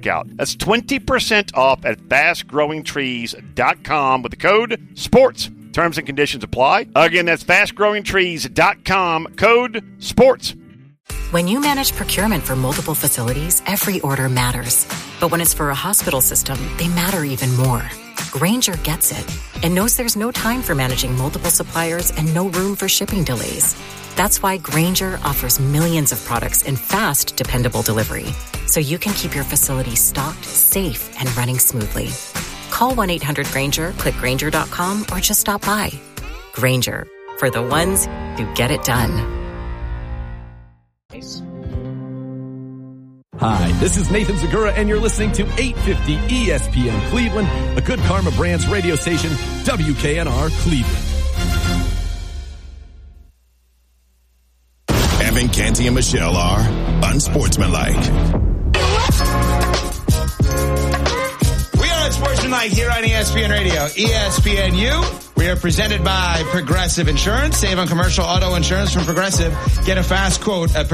checkout. That's 20% off at fastgrowingtrees.com with the code SPORTS. Terms and conditions apply. Again, that's fastgrowingtrees.com, code SPORTS. When you manage procurement for multiple facilities, every order matters. But when it's for a hospital system, they matter even more. Grainger gets it and knows there's no time for managing multiple suppliers and no room for shipping delays. That's why Grainger offers millions of products in fast, dependable delivery, so you can keep your facility stocked, safe, and running smoothly. Call 1-800-GRAINGER, click Grainger.com, or just stop by. Grainger, for the ones who get it done. Hi, this is Nathan Zagura, and you're listening to 850 ESPN Cleveland, a Good Karma Brands radio station, WKNR Cleveland. Evan, Canty, and Michelle are unsportsmanlike. We are unsportsmanlike here on ESPN Radio. ESPNU. We are presented by Progressive Insurance. Save on commercial auto insurance from Progressive. Get a fast quote at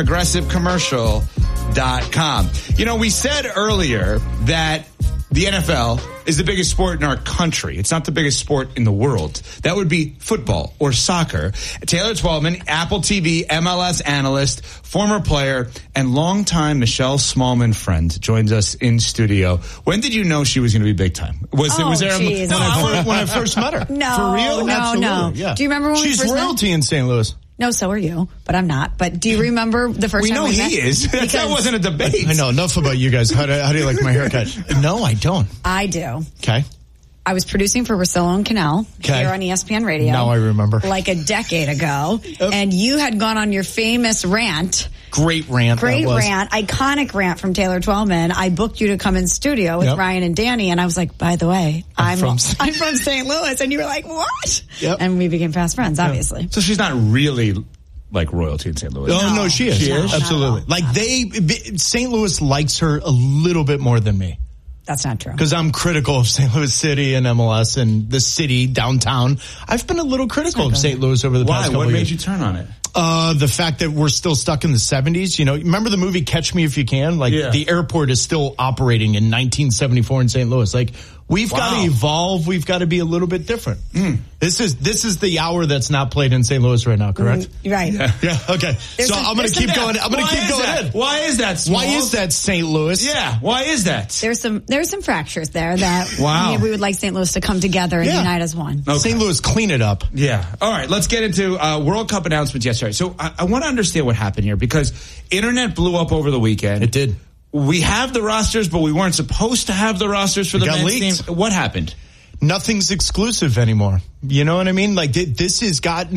progressivecommercial.com. You know, we said earlier that the NFL is the biggest sport in our country. It's not the biggest sport in the world. That would be football or soccer. Taylor Twellman, Apple TV MLS analyst, former player, and longtime Michelle Smallman friend, joins us in studio. When did you know she was going to be big time? Was there when I first met her? No, for real? no, Absolutely. no. Yeah. Do you remember when we She's first royalty in St. Louis. No, so are you, but I'm not. But do you remember the first time we met? We know he is. That wasn't a debate. I know. Enough about you guys. How do you like my haircut? No, I don't. I do. Okay. I was producing for Russillo and Cannell here on ESPN Radio. Now I remember. Like a decade ago. And you had gone on your famous rant. Great rant. Iconic rant from Taylor Twellman. I booked you to come in studio with Ryan and Danny, and I was like, by the way, I'm from St. Louis. And you were like, what? Yep. And we became fast friends, obviously. So she's not really like royalty in St. Louis. Oh, no, she is. She is? Absolutely. Like St. Louis likes her a little bit more than me. That's not true. Because I'm critical of St. Louis City and MLS and the city downtown. I've been a little critical of St. Louis over the past couple of years. What made you turn on it? The fact that we're still stuck in the 70s. You know, remember the movie Catch Me If You Can? Like, the airport is still operating in 1974 in St. Louis. Like, we've got to evolve. We've got to be a little bit different. This is the hour that's not played in St. Louis right now, correct? Right. Yeah. Okay. I'm going to keep going. I'm going to keep going in. Why is that, Smalls? Why is that St. Louis? Yeah. Why is that? There's some fractures there that we would like St. Louis to come together and unite as one. Okay. St. Louis, clean it up. Yeah. All right. Let's get into World Cup announcements yesterday. So I want to understand what happened here because internet blew up over the weekend. It did. We have the rosters, but we weren't supposed to have the rosters for the men's team. What happened? Nothing's exclusive anymore. You know what I mean? Like this is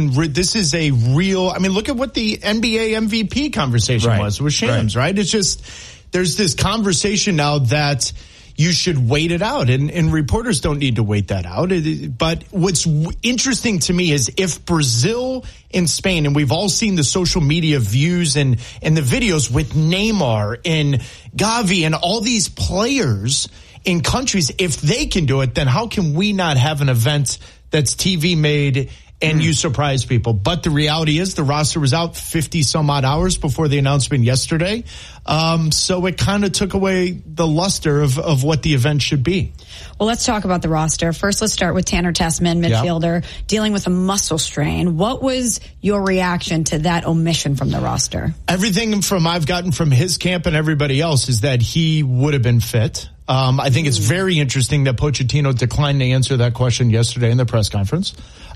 a real, I mean, look at what the NBA MVP conversation was with Shams, right? It's just, there's this conversation now that you should wait it out and reporters don't need to wait that out. But what's interesting to me is if Brazil and Spain, and we've all seen the social media views and the videos with Neymar and Gavi and all these players in countries, if they can do it, then how can we not have an event that's TV made and you surprise people? But the reality is the roster was out 50 some odd hours before the announcement yesterday. So it kind of took away the luster of what the event should be. Well, let's talk about the roster. First, let's start with Tanner Tessman, midfielder, dealing with a muscle strain. What was your reaction to that omission from the roster? Everything I've gotten from his camp and everybody else is that he would have been fit. I think it's very interesting that Pochettino declined to answer that question yesterday in the press conference.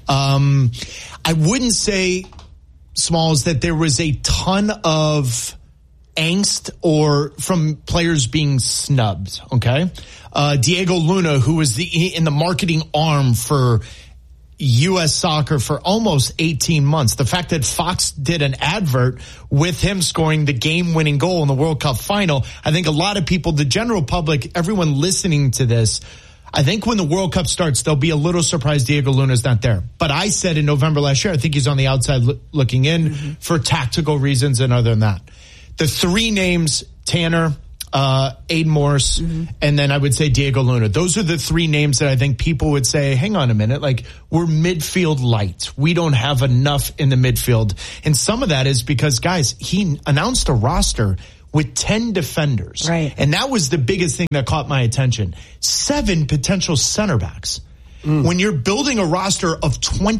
I wouldn't say, Smalls, that there was a ton of angst or from players being snubbed. Okay. Diego Luna, who was in the marketing arm for U.S. soccer for almost 18 months. The fact that Fox did an advert with him scoring the game-winning goal in the World Cup final, I think a lot of people, the general public, everyone listening to this, I think when the World Cup starts, they'll be a little surprised Diego Luna's not there. But I said in November last year, I think he's on the outside looking in for tactical reasons and other than that. The three names, Tanner, Aiden Morris, and then I would say Diego Luna. Those are the three names that I think people would say, hang on a minute, like we're midfield light. We don't have enough in the midfield. And some of that is because, guys, he announced a roster with 10 defenders. Right. And that was the biggest thing that caught my attention. 7 potential center backs. When you're building a roster of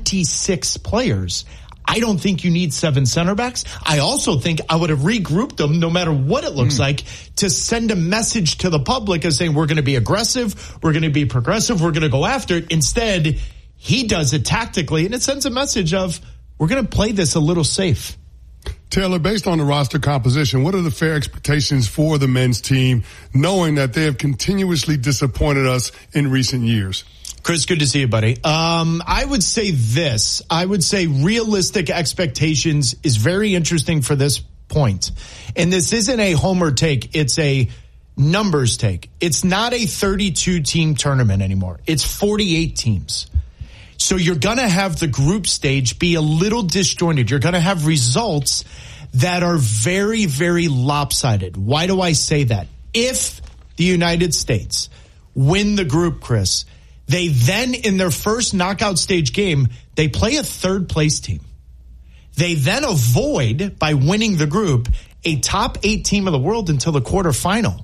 26 players, I don't think you need 7 center backs. I also think I would have regrouped them, no matter what it looks like, to send a message to the public as saying, we're going to be aggressive, we're going to be progressive, we're going to go after it. Instead, he does it tactically, and it sends a message of, we're going to play this a little safe. Taylor, based on the roster composition, what are the fair expectations for the men's team, knowing that they have continuously disappointed us in recent years? Chris, good to see you, buddy. I would say this. I would say realistic expectations is very interesting for this point. And this isn't a homer take. It's a numbers take. It's not a 32-team tournament anymore. It's 48 teams. So you're going to have the group stage be a little disjointed. You're going to have results that are very, very lopsided. Why do I say that? If the United States win the group, Chris, they then, in their first knockout stage game, they play a third-place team. They then avoid, by winning the group, a top 8 team of the world until the quarterfinal.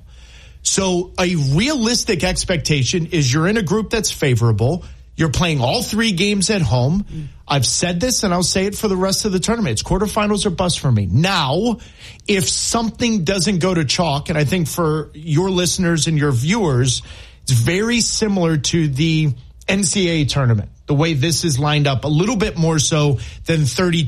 So a realistic expectation is you're in a group that's favorable. You're playing all 3 games at home. I've said this, and I'll say it for the rest of the tournament. It's quarterfinals or bust for me. Now, if something doesn't go to chalk, and I think for your listeners and your viewers, it's very similar to the NCAA tournament, the way this is lined up, a little bit more so than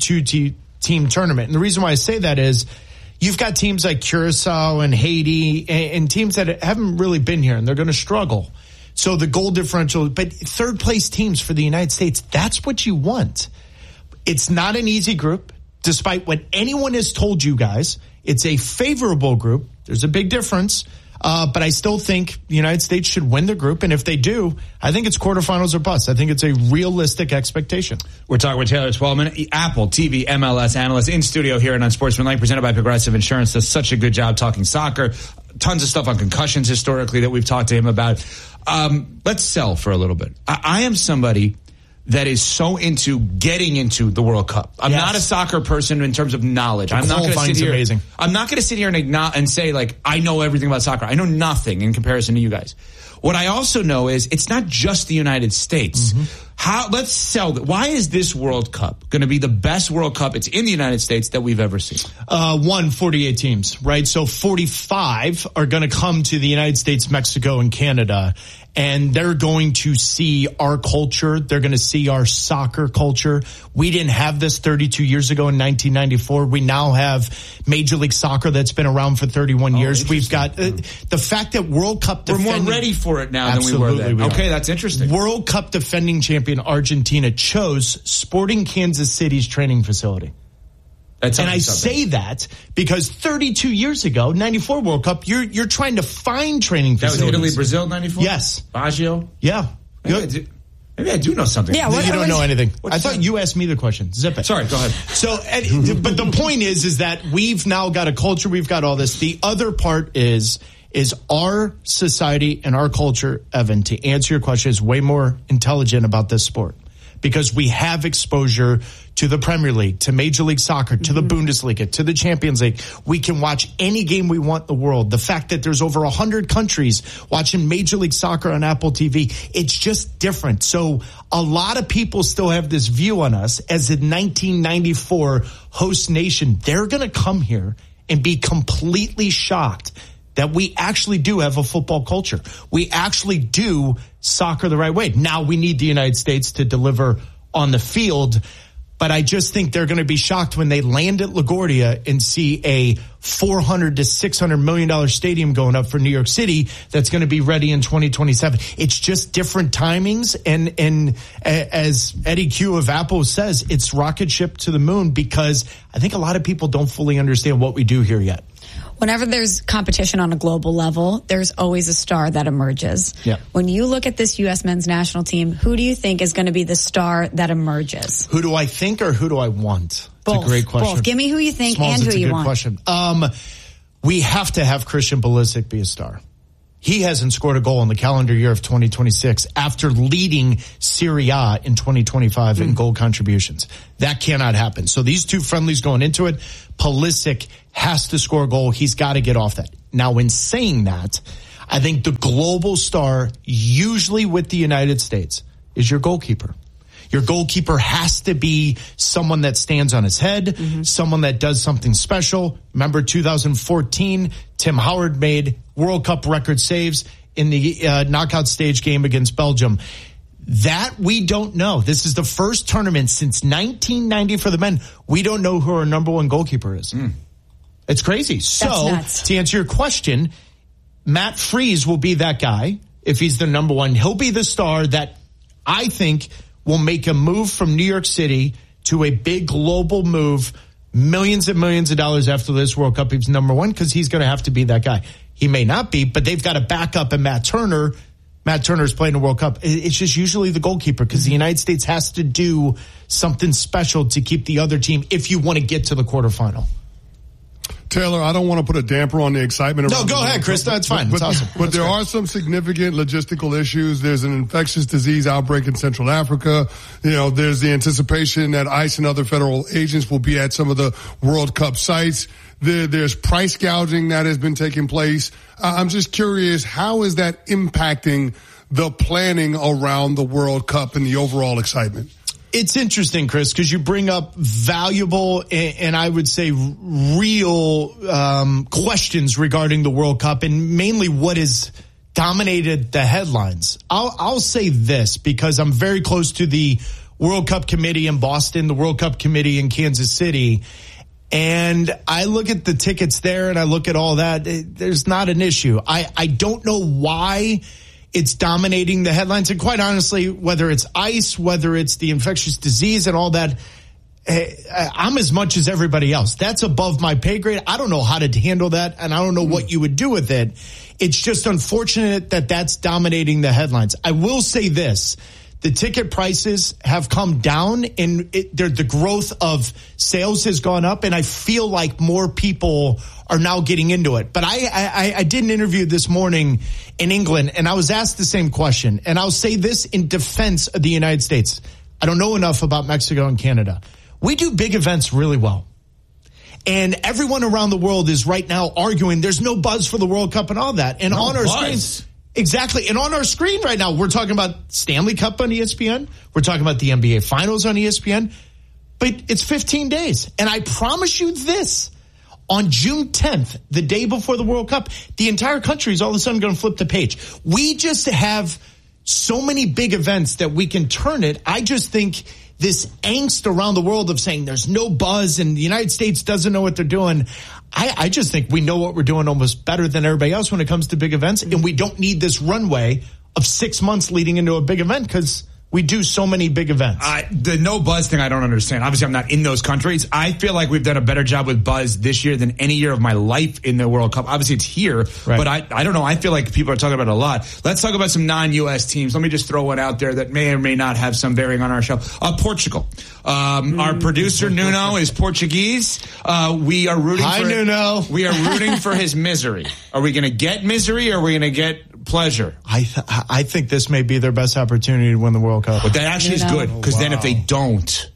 32-team tournament. And the reason why I say that is you've got teams like Curacao and Haiti and teams that haven't really been here, and they're going to struggle. So the goal differential, but third-place teams for the United States, that's what you want. It's not an easy group, despite what anyone has told you guys. It's a favorable group. There's a big difference. But I still think the United States should win the group. And if they do, I think it's quarterfinals or bust. I think it's a realistic expectation. We're talking with Taylor Twellman, Apple TV MLS analyst in studio here and Unsportsmanlike, presented by Progressive Insurance. Does such a good job talking soccer. Tons of stuff on concussions historically that we've talked to him about. Let's sell for a little bit. I am somebody that is so into getting into the World Cup. I'm not a soccer person in terms of knowledge. I'm not going to sit here. Amazing. I'm not going to sit here and say, like, I know everything about soccer. I know nothing in comparison to you guys. What I also know is it's not just the United States. Let's sell that. Why is this World Cup going to be the best World Cup? It's in the United States that we've ever seen. 48 teams, right? So 45 are going to come to the United States, Mexico, and Canada. And they're going to see our culture. They're going to see our soccer culture. We didn't have this 32 years ago in 1994. We now have Major League Soccer that's been around for 31 years. We've got the fact that World Cup We're more ready for it now than we were then. Okay, that's interesting. World Cup defending champion Argentina chose Sporting Kansas City's training facility. And I say that because 32 years ago, 94 World Cup, you're trying to find training facilities. That was Italy, Brazil, 94? Yes. Baggio? Yeah. Maybe I do know something. Yeah, you don't know anything. I thought you asked me the question. Zip it. Sorry, go ahead. So, but the point is that we've now got a culture. We've got all this. The other part is our society and our culture, Evan, to answer your question, is way more intelligent about this sport. Because we have exposure to the Premier League, to Major League Soccer, to the Bundesliga, to the Champions League. We can watch any game we want in the world. The fact that there's over 100 countries watching Major League Soccer on Apple TV, it's just different. So a lot of people still have this view on us as a 1994 host nation. They're going to come here and be completely shocked that we actually do have a football culture. We actually do soccer the right way. Now we need the United States to deliver on the field, but I just think they're going to be shocked when they land at LaGuardia and see a $400 to $600 million stadium going up for New York City that's going to be ready in 2027. It's just different timings, and as Eddie Q of Apple says, it's rocket ship to the moon, because I think a lot of people don't fully understand what we do here yet. Whenever there's competition on a global level, there's always a star that emerges. Yeah. When you look at this U.S. men's national team, who do you think is going to be the star that emerges? Who do I think, or who do I want? Both. It's a great question. Both. Give me who you think Smalls, and who you want. Question. We have to have Christian Pulisic be a star. He hasn't scored a goal in the calendar year of 2026 after leading Serie A in 2025 in goal contributions. That cannot happen. So these two friendlies going into it, Pulisic has to score a goal. He's got to get off that. Now, in saying that, I think the global star, usually with the United States, is your goalkeeper. Your goalkeeper has to be someone that stands on his head, someone that does something special. Remember 2014, Tim Howard made World Cup record saves in the knockout stage game against Belgium. That we don't know. This is the first tournament since 1990 for the men. We don't know who our number one goalkeeper is. It's crazy. So to answer your question, Matt Freese will be that guy. If he's the number one, he'll be the star that I think will make a move from New York City to a big global move, millions and millions of dollars after this World Cup. He's number one because he's going to have to be that guy. He may not be, but they've got a backup in Matt Turner. Matt Turner's playing the World Cup. It's just usually the goalkeeper because the United States has to do something special to keep the other team if you want to get to the quarterfinal. Taylor, I don't want to put a damper on the excitement. No, go ahead, Chris. That's fine. It's awesome. But there are some significant logistical issues. There's an infectious disease outbreak in Central Africa. You know, there's the anticipation that ICE and other federal agents will be at some of the World Cup sites. There's price gouging that has been taking place. I'm just curious, how is that impacting the planning around the World Cup and the overall excitement? It's interesting, Chris, because you bring up valuable and I would say real questions regarding the World Cup and mainly what has dominated the headlines. I'll say this because I'm very close to the World Cup committee in Boston, the World Cup committee in Kansas City, and I look at the tickets there and I look at all that. There's not an issue. I don't know why it's dominating the headlines. And quite honestly, whether it's ICE, whether it's the infectious disease and all that, I'm as much as everybody else. That's above my pay grade. I don't know how to handle that, and I don't know what you would do with it. It's just unfortunate that that's dominating the headlines. I will say this. The ticket prices have come down, and the growth of sales has gone up, and I feel like more people are now getting into it. But I did an interview this morning in England, and I was asked the same question. And I'll say this in defense of the United States. I don't know enough about Mexico and Canada. We do big events really well. And everyone around the world is right now arguing there's no buzz for the World Cup and all that. And on our screens... Exactly. And on our screen right now, we're talking about Stanley Cup on ESPN. We're talking about the NBA Finals on ESPN. But it's 15 days. And I promise you this. On June 10th, the day before the World Cup, the entire country is all of a sudden going to flip the page. We just have so many big events that we can turn it. I just think this angst around the world of saying there's no buzz and the United States doesn't know what they're doing. I just think we know what we're doing almost better than everybody else when it comes to big events. And we don't need this runway of 6 months leading into a big event because we do so many big events. The no buzz thing, I don't understand. Obviously, I'm not in those countries. I feel like we've done a better job with buzz this year than any year of my life in the World Cup. Obviously, it's here, but I don't know. I feel like people are talking about it a lot. Let's talk about some non-U.S. teams. Let me just throw one out there that may or may not have some bearing on our show. Portugal. Our producer, Nuno, is Portuguese. We are rooting Hi, Nuno. We are rooting for his misery. Are we going to get misery or are we going to get pleasure? I think this may be their best opportunity to win the World Cup. But that actually is good because then if they don't,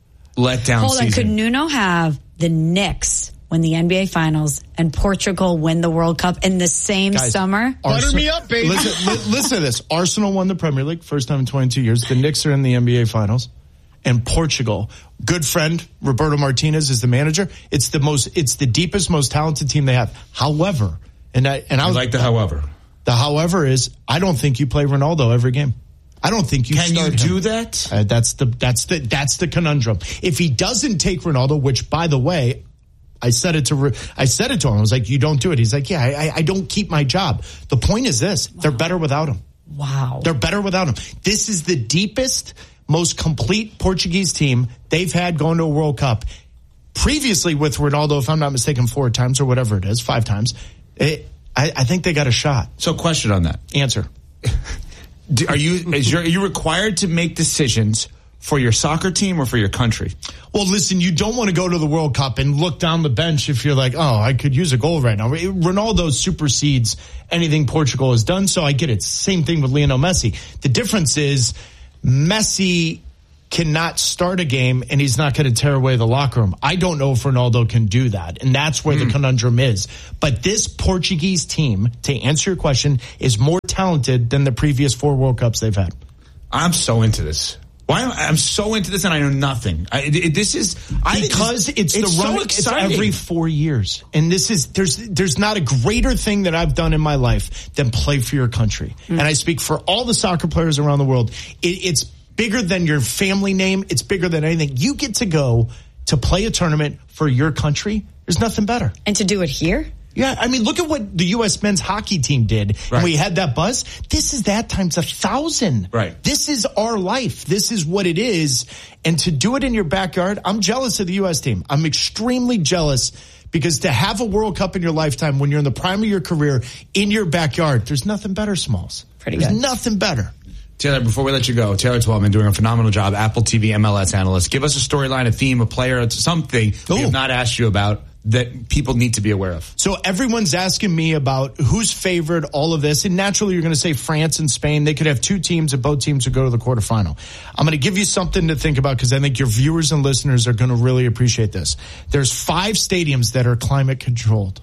let down season. Could Nuno have the Knicks win the NBA Finals and Portugal win the World Cup in the same summer? Butter me up, baby. Listen to this. Arsenal won the Premier League, first time in 22 years. The Knicks are in the NBA Finals. And Portugal, good friend Roberto Martinez is the manager. It's the deepest, most talented team they have. However, I like the however. The however is I don't think you play Ronaldo every game. I don't think you can start you him. do that? That's the conundrum. If he doesn't take Ronaldo, which by the way, I said it to him. I was like, you don't do it. He's like, yeah, I don't keep my job. The point is this: they're better without him. Wow, they're better without him. This is the deepest, most complete Portuguese team they've had going to a World Cup. Previously with Ronaldo, if I'm not mistaken, 4 times or whatever it is, 5 times. I think they got a shot. So question on that. Answer. Are you required to make decisions for your soccer team or for your country? Well, listen, you don't want to go to the World Cup and look down the bench if you're like, oh, I could use a goal right now. Ronaldo supersedes anything Portugal has done, so I get it. Same thing with Lionel Messi. The difference is Messi cannot start a game and he's not going to tear away the locker room. I don't know if Ronaldo can do that, and that's where the conundrum is. But this Portuguese team, to answer your question, is more talented than the previous 4 World Cups they've had. I'm so into this. I'm so into this and I know nothing. It's every 4 years. And there's not a greater thing that I've done in my life than play for your country. And I speak for all the soccer players around the world. It's bigger than your family name. It's bigger than anything. You get to go to play a tournament for your country. There's nothing better. And to do it here? Yeah, I mean, look at what the U.S. men's hockey team did. Right. And we had that buzz. This is that times 1,000. Right. This is our life. This is what it is. And to do it in your backyard, I'm jealous of the U.S. team. I'm extremely jealous because to have a World Cup in your lifetime when you're in the prime of your career in your backyard, there's nothing better, Smalls. There's nothing better. Taylor, before we let you go, Taylor Twellman doing a phenomenal job, Apple TV MLS analyst. Give us a storyline, a theme, a player, something we have not asked you about that people need to be aware of. So everyone's asking me about who's favored, all of this. And naturally, you're going to say France and Spain. They could have 2 teams and both teams would go to the quarterfinal. I'm going to give you something to think about because I think your viewers and listeners are going to really appreciate this. There's 5 stadiums that are climate controlled.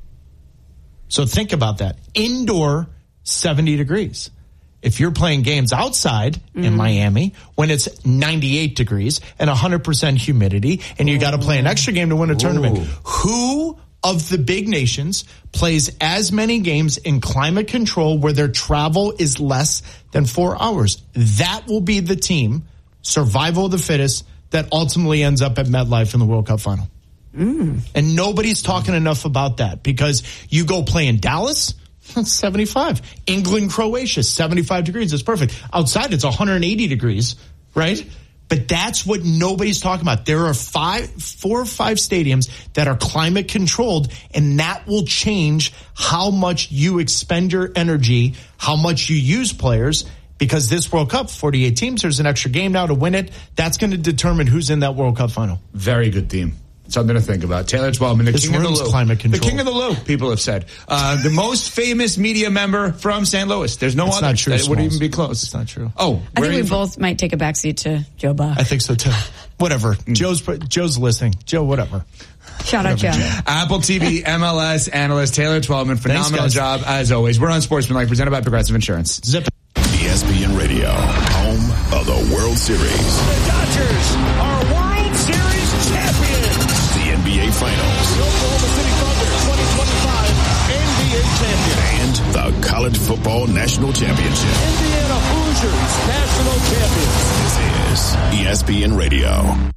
So think about that. Indoor, 70 degrees. If you're playing games outside in Miami when it's 98 degrees and 100% humidity and you got to play an extra game to win a tournament, who of the big nations plays as many games in climate control where their travel is less than 4 hours? That will be the team, survival of the fittest, that ultimately ends up at MetLife in the World Cup final. And nobody's talking enough about that because you go play in Dallas, 75. England, Croatia, 75 degrees. It's perfect. Outside, it's 180 degrees, right? But that's what nobody's talking about. There are 4 or 5 stadiums that are climate controlled, and that will change how much you expend your energy, how much you use players, because this World Cup, 48 teams, there's an extra game now to win it. That's going to determine who's in that World Cup final. Very good theme. Something to think about. Taylor Twellman, the king of the loop. Climate control. The king of the loop, people have said. The most famous media member from St. Louis. There's no other. Not true, that would even be close. It's not true. Oh, I think we both might take a backseat to Joe Buck. I think so too. Whatever. Joe's listening. Joe, whatever. Shout out, Joe. Apple TV MLS analyst Taylor Twellman. Phenomenal job as always. We're on Sportsmanlike, presented by Progressive Insurance. Zip it. ESPN Radio, home of the World Series. The Dodgers are World Series champions. The NBA Finals. The Oklahoma City Thunder 2025 NBA champion. And the College Football National Championship. Indiana Hoosiers national champions. This is ESPN Radio.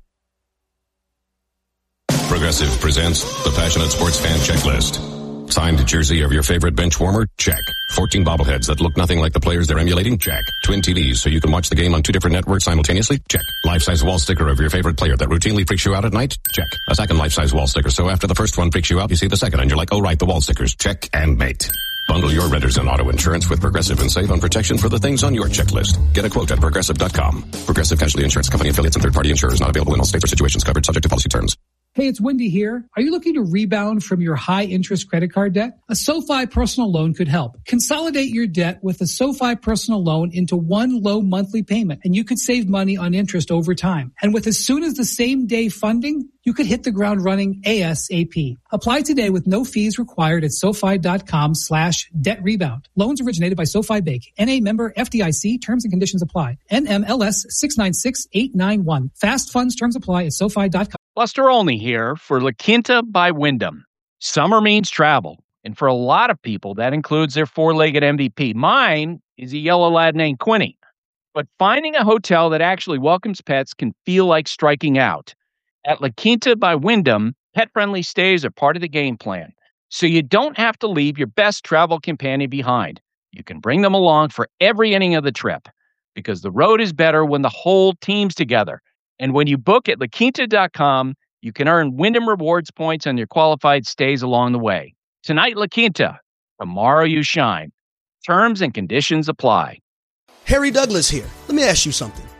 Progressive presents the Passionate Sports Fan Checklist. Signed jersey of your favorite bench warmer? Check. 14 bobbleheads that look nothing like the players they're emulating? Check. Twin TVs so you can watch the game on 2 different networks simultaneously? Check. Life-size wall sticker of your favorite player that routinely freaks you out at night? Check. A second life-size wall sticker so after the first one freaks you out, you see the second and you're like, oh right, the wall stickers. Check and mate. Bundle your renters and auto insurance with Progressive and save on protection for the things on your checklist. Get a quote at Progressive.com. Progressive Casualty Insurance Company affiliates and third-party insurers not available in all states or situations covered subject to policy terms. Hey, it's Wendy here. Are you looking to rebound from your high-interest credit card debt? A SoFi personal loan could help. Consolidate your debt with a SoFi personal loan into one low monthly payment, and you could save money on interest over time. And with as soon as the same day funding, you could hit the ground running ASAP. Apply today with no fees required at SoFi.com/debt rebound. Loans originated by SoFi Bank. NA member FDIC. Terms and conditions apply. NMLS 696891. Fast funds terms apply at SoFi.com. Buster Olney here for La Quinta by Wyndham. Summer means travel, and for a lot of people, that includes their 4-legged MVP. Mine is a yellow lad named Quinny. But finding a hotel that actually welcomes pets can feel like striking out. At La Quinta by Wyndham, pet-friendly stays are part of the game plan, so you don't have to leave your best travel companion behind. You can bring them along for every inning of the trip, because the road is better when the whole team's together. And when you book at LaQuinta.com, you can earn Wyndham Rewards points on your qualified stays along the way. Tonight, La Quinta. Tomorrow, you shine. Terms and conditions apply. Harry Douglas here. Let me ask you something.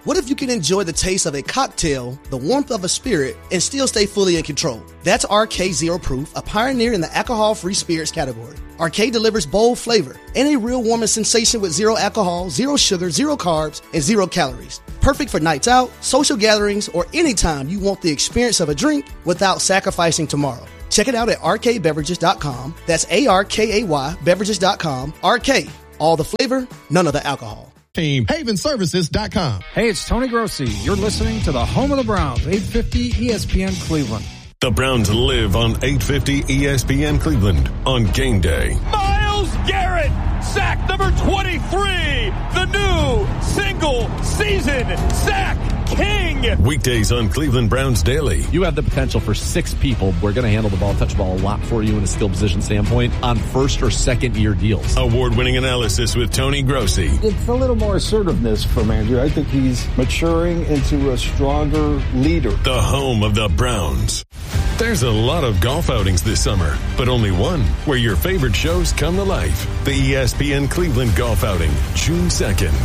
What if you can enjoy the taste of a cocktail, the warmth of a spirit, and still stay fully in control? That's RK Zero Proof, a pioneer in the alcohol-free spirits category. RK delivers bold flavor and a real warming sensation with zero alcohol, zero sugar, zero carbs, and 0 calories. Perfect for nights out, social gatherings, or anytime you want the experience of a drink without sacrificing tomorrow. Check it out at rkbeverages.com. That's ARKAY beverages.com. RK, all the flavor, none of the alcohol. Team Havenservices.com. Hey, it's Tony Grossi. You're listening to the home of the Browns, 850 ESPN Cleveland. The Browns live on 850 ESPN Cleveland on game day. Myles Garrett, sack number 23, the new single-season sack king. Weekdays on Cleveland Browns Daily. You have the potential for 6 people. We're going to handle the ball, touch the ball a lot for you in a skill position standpoint on first or second year deals. Award-winning analysis with Tony Grossi. It's a little more assertiveness from Andrew. I think he's maturing into a stronger leader. The home of the Browns. There's a lot of golf outings this summer, but only one where your favorite shows come to life. The ESPN Cleveland Golf Outing, June 2nd.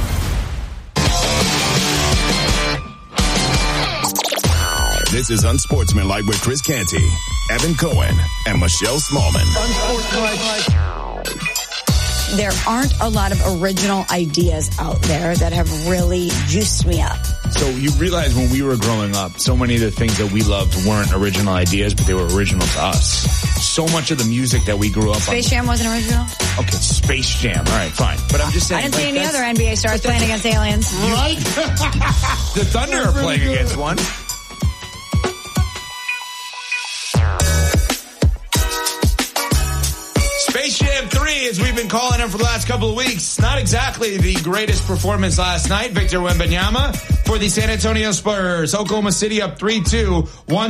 This is Unsportsmanlike with Chris Canty, Evan Cohen, and Michelle Smallman. There aren't a lot of original ideas out there that have really juiced me up. So you realize when we were growing up, so many of the things that we loved weren't original ideas, but they were original to us. So much of the music that we grew up on. Space Jam wasn't original? Okay, Space Jam. All right, fine. But I'm just saying. I didn't see any other NBA stars playing against aliens. Right? The Thunder are playing against one. Space Jam 3, as we've been calling him for the last couple of weeks. Not exactly the greatest performance last night. Victor Wembanyama for the San Antonio Spurs. Oklahoma City up 3-2,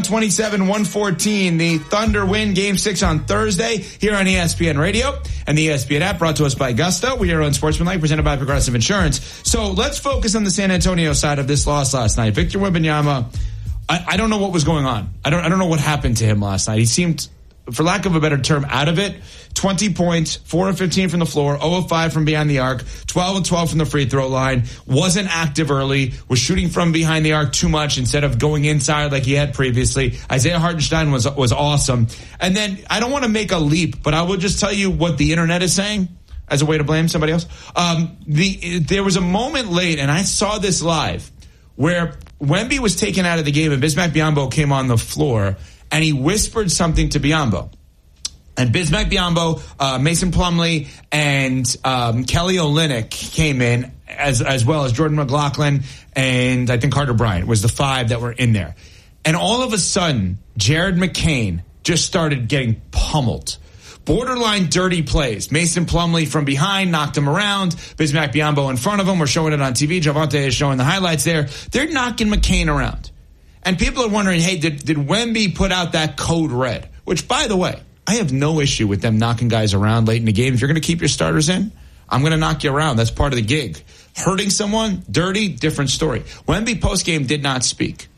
127-114. The Thunder win Game 6 on Thursday here on ESPN Radio and the ESPN app, brought to us by Gusto. We are on Sportsmanlike, presented by Progressive Insurance. So let's focus on the San Antonio side of this loss last night. Victor Wembanyama, I don't know what was going on. I don't know what happened to him last night. He seemed, for lack of a better term, out of it. 20 points, 4 of 15 from the floor, 0 of 5 from behind the arc, 12 of 12 from the free throw line, wasn't active early, was shooting from behind the arc too much instead of going inside like he had previously. Isaiah Hartenstein was awesome. And then, I don't want to make a leap, but I will just tell you what the internet is saying as a way to blame somebody else. There was a moment late, and I saw this live, where Wemby was taken out of the game and Bismack Biyombo came on the floor, and he whispered something to Biyombo. And Bismack Biyombo, Mason Plumlee, and Kelly Olynyk came in, as well as Jordan McLaughlin, and I think Carter Bryant was the 5 that were in there. And all of a sudden, Jared McCain just started getting pummeled. Borderline dirty plays. Mason Plumlee from behind knocked him around. Bismack Biyombo in front of him. We're showing it on TV. Javante is showing the highlights there. They're knocking McCain around. And people are wondering, hey, did Wemby put out that code red? Which, by the way, I have no issue with them knocking guys around late in the game. If you're going to keep your starters in, I'm going to knock you around. That's part of the gig. Hurting someone, dirty, different story. Wemby postgame did not speak.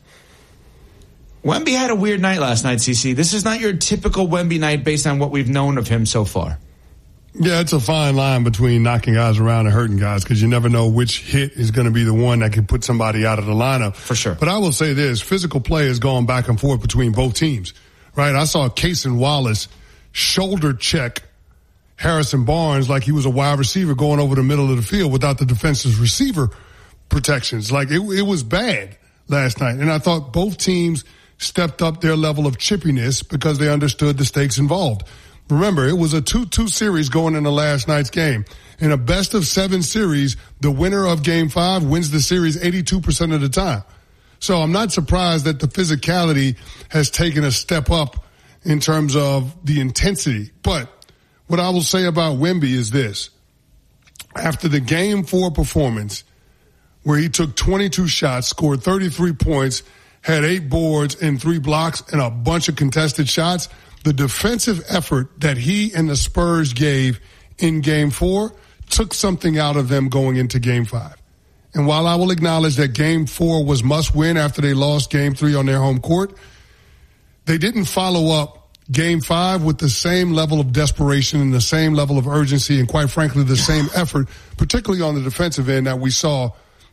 Wemby had a weird night last night, CC. This is not your typical Wemby night based on what we've known of him so far. Yeah, it's a fine line between knocking guys around and hurting guys, because you never know which hit is going to be the one that can put somebody out of the lineup. For sure. But I will say this, physical play has gone back and forth between both teams, right? I saw Cason Wallace shoulder check Harrison Barnes like he was a wide receiver going over the middle of the field without the defensive receiver protections. Like it was bad last night. And I thought both teams stepped up their level of chippiness because they understood the stakes involved. Remember, it was a 2-2 series going into last night's game. In a best of 7 series, the winner of Game 5 wins the series 82% of the time. So I'm not surprised that the physicality has taken a step up in terms of the intensity. But what I will say about Wemby is this. After the Game 4 performance, where he took 22 shots, scored 33 points, had 8 boards and 3 blocks and a bunch of contested shots, the defensive effort that he and the Spurs gave in Game 4 took something out of them going into Game 5. And while I will acknowledge that Game 4 was must win after they lost Game 3 on their home court, they didn't follow up Game 5 with the same level of desperation and the same level of urgency and, quite frankly, the same effort, particularly on the defensive end, that we saw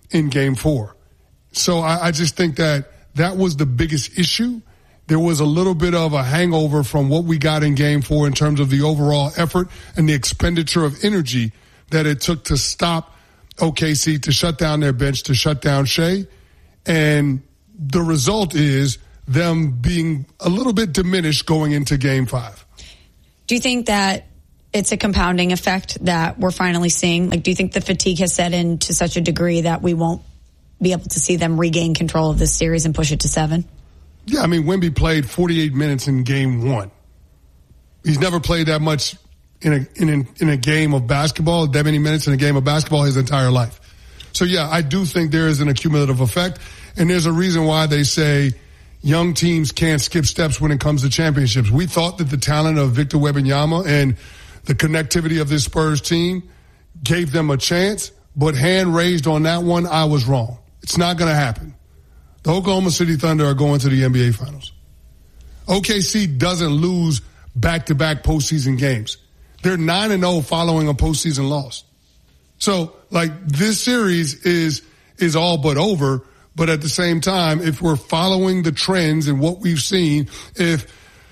in Game 4. So I just think that was the biggest issue. There was a little bit of a hangover from what we got in Game 4 in terms of the overall effort and the expenditure of energy that it took to stop OKC, to shut down their bench, to shut down Shea. And the result is them being a little bit diminished going into Game 5. Do you think that it's a compounding effect that we're finally seeing? Like, do you think the fatigue has set in to such a degree that we won't be able to see them regain control of this series and push it to 7? Yeah, I mean, Wemby played 48 minutes in Game 1. He's never played that much in a game of basketball, that many minutes in a game of basketball his entire life. So, yeah, I do think there is an accumulative effect, and there's a reason why they say young teams can't skip steps when it comes to championships. We thought that the talent of Victor Wembanyama and the connectivity of this Spurs team gave them a chance, but hand raised on that one, I was wrong. It's not going to happen. The Oklahoma City Thunder are going to the NBA Finals. OKC doesn't lose back-to-back postseason games. They're 9-0 following a postseason loss. So, like, this series is all but over, but at the same time, if we're following the trends and what we've seen, if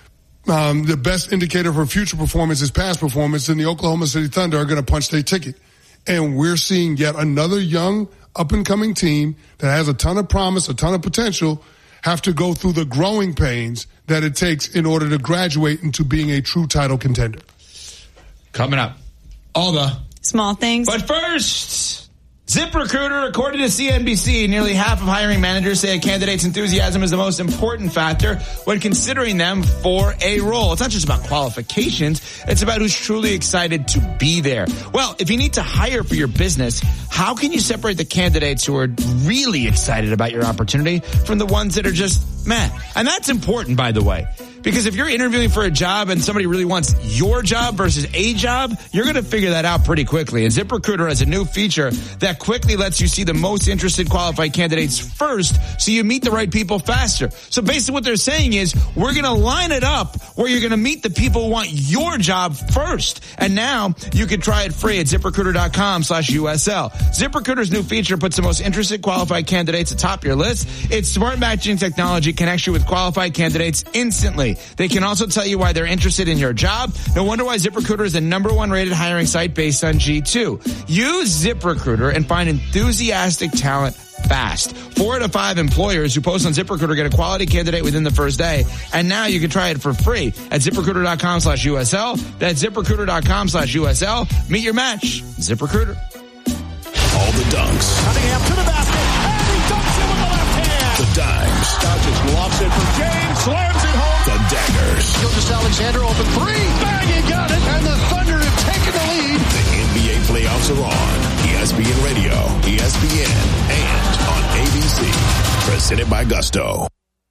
the best indicator for future performance is past performance, then the Oklahoma City Thunder are going to punch their ticket. And we're seeing yet another young, up-and-coming team that has a ton of promise, a ton of potential, have to go through the growing pains that it takes in order to graduate into being a true title contender. Coming up, all the small things. But first, ZipRecruiter, according to CNBC, nearly half of hiring managers say a candidate's enthusiasm is the most important factor when considering them for a role. It's not just about qualifications. It's about who's truly excited to be there. Well, if you need to hire for your business, how can you separate the candidates who are really excited about your opportunity from the ones that are just meh? And that's important, by the way. Because if you're interviewing for a job and somebody really wants your job versus a job, you're going to figure that out pretty quickly. And ZipRecruiter has a new feature that quickly lets you see the most interested qualified candidates first so you meet the right people faster. So basically what they're saying is we're going to line it up where you're going to meet the people who want your job first. And now you can try it free at ZipRecruiter.com/USL. ZipRecruiter's new feature puts the most interested qualified candidates atop your list. Its smart matching technology connects you with qualified candidates instantly. They can also tell you why they're interested in your job. No wonder why ZipRecruiter is the #1 rated hiring site based on G2. Use ZipRecruiter and find enthusiastic talent fast. 4 out of 5 employers who post on ZipRecruiter get a quality candidate within the first day. And now you can try it for free at ZipRecruiter.com/USL. That's ZipRecruiter.com/USL. Meet your match. ZipRecruiter. All the dunks. Cunningham to the basket. And he dunks it with the left hand. The dimes. Doncic lofts it for James. Slams it home. The daggers. Gilgeous-Alexander open 3. Bang, he got it. And the Thunder have taken the lead. The NBA playoffs are on. ESPN Radio, ESPN, and on ABC. Presented by Gusto.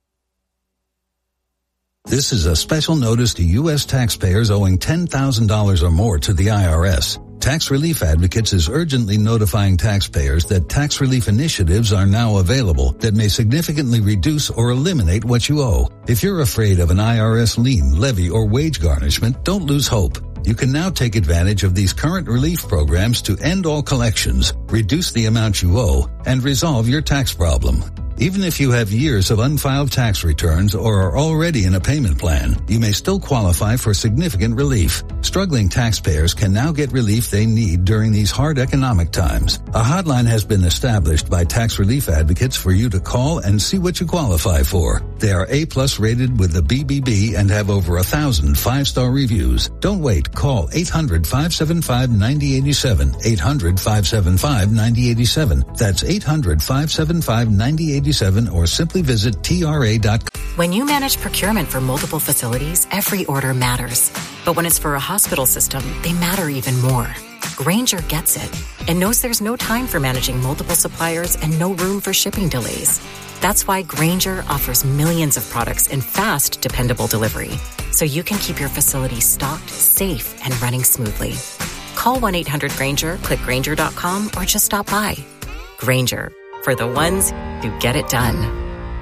This is a special notice to U.S. taxpayers owing $10,000 or more to the IRS. Tax Relief Advocates is urgently notifying taxpayers that tax relief initiatives are now available that may significantly reduce or eliminate what you owe. If you're afraid of an IRS lien, levy, or wage garnishment, don't lose hope. You can now take advantage of these current relief programs to end all collections, reduce the amount you owe, and resolve your tax problem. Even if you have years of unfiled tax returns or are already in a payment plan, you may still qualify for significant relief. Struggling taxpayers can now get relief they need during these hard economic times. A hotline has been established by Tax Relief Advocates for you to call and see what you qualify for. They are A+ rated with the BBB and have over 1,000 5-star reviews. Don't wait. Call 800-575-9087. 800-575-9087. That's 800-575-9087. Or simply visit TRA.com. When you manage procurement for multiple facilities, every order matters. But when it's for a hospital system, they matter even more. Grainger gets it and knows there's no time for managing multiple suppliers and no room for shipping delays. That's why Grainger offers millions of products in fast, dependable delivery, so you can keep your facility stocked, safe, and running smoothly. Call 1-800-GRAINGER, click Grainger.com, or just stop by. Grainger, for the ones who get it done.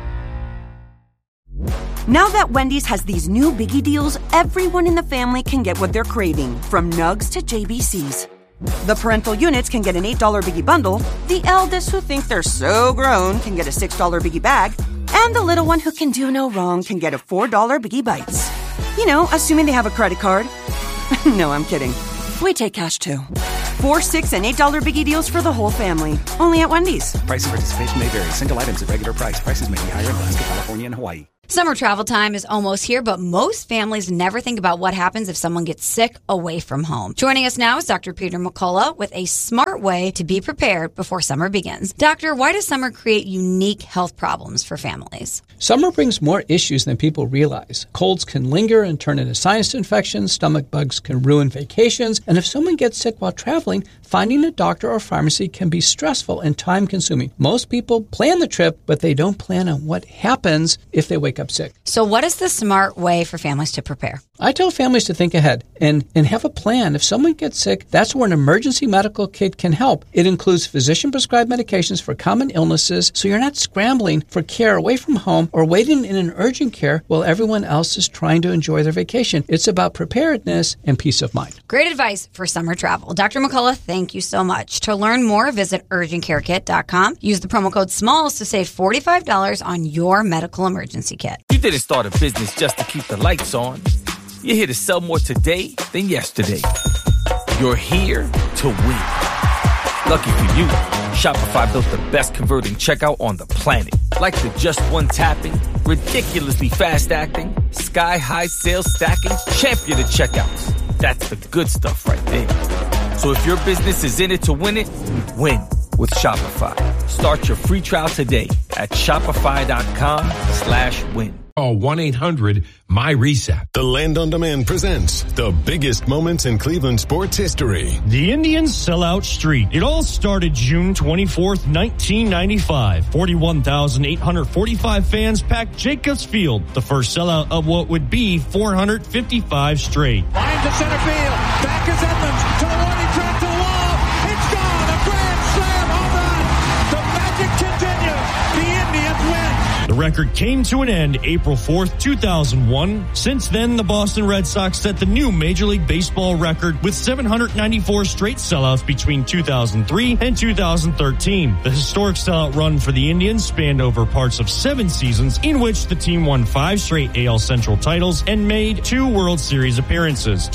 Now that Wendy's has these new Biggie deals, everyone in the family can get what they're craving, from Nugs to JBC's. The parental units can get an $8 Biggie bundle, the eldest who think they're so grown can get a $6 Biggie bag, and the little one who can do no wrong can get a $4 Biggie Bites. You know, assuming they have a credit card. No, I'm kidding. We take cash too. $4, $6, and $8 Biggie deals for the whole family. Only at Wendy's. Price and participation may vary. Single items at regular price. Prices may be higher in Alaska, California, and Hawaii. Summer travel time is almost here, but most families never think about what happens if someone gets sick away from home. Joining us now is Dr. Peter McCullough with a smart way to be prepared before summer begins. Doctor, why does summer create unique health problems for families? Summer brings more issues than people realize. Colds can linger and turn into sinus infections, stomach bugs can ruin vacations, and if someone gets sick while traveling, finding a doctor or pharmacy can be stressful and time-consuming. Most people plan the trip, but they don't plan on what happens if they wake up sick. So what is the smart way for families to prepare? I tell families to think ahead and have a plan. If someone gets sick, that's where an emergency medical kit can help. It includes physician-prescribed medications for common illnesses, so you're not scrambling for care away from home or waiting in an urgent care while everyone else is trying to enjoy their vacation. It's about preparedness and peace of mind. Great advice for summer travel. Dr. McCullough, thank you so much. To learn more, visit urgentcarekit.com. Use the promo code SMALLS to save $45 on your medical emergency kit. You didn't start a business just to keep the lights on. You're here to sell more today than yesterday. You're here to win. Lucky for you, Shopify built the best converting checkout on the planet. Like the just one tapping, ridiculously fast acting, sky-high sales stacking, champion of checkouts. That's the good stuff right there. So if your business is in it to win it, win with Shopify. Start your free trial today at shopify.com/win. Call 1-800-MY-RESET. The Land on Demand presents the biggest moments in Cleveland sports history. The Indians sell out Street. It all started June 24th, 1995. 41,845 fans packed Jacobs Field, the first sellout of what would be 455 straight. Line to center field. Back is Edmonds. To the right, he tracked to the wall. It's gone. A grand slam home run. The magic continues. The Indians win. The record came to an end April 4th, 2001. Since then, the Boston Red Sox set the new Major League Baseball record with 794 straight sellouts between 2003 and 2013. The historic sellout run for the Indians spanned over parts of 7 seasons in which the team won 5 straight AL Central titles and made 2 World Series appearances.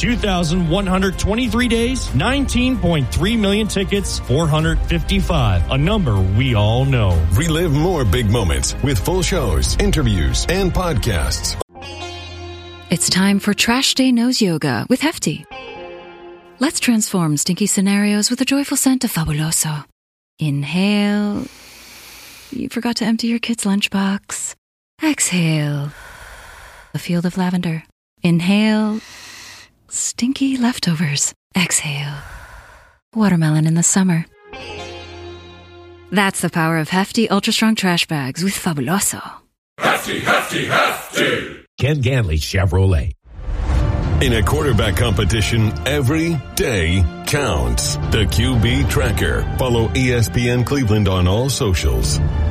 2,123 days, 19.3 million tickets, 455, a number we all know. Relive more big moments with full shows, interviews, and podcasts. It's time for Trash Day Nose Yoga with Hefty. Let's transform stinky scenarios with a joyful scent of Fabuloso. Inhale. You forgot to empty your kid's lunchbox. Exhale. A field of lavender. Inhale. Stinky leftovers. Exhale. Watermelon in the summer. That's the power of Hefty Ultra Strong Trash Bags with Fabuloso. Hefty, Hefty, Hefty. Ken Ganley Chevrolet. In a quarterback competition, every day counts. The QB Tracker. Follow ESPN Cleveland on all socials.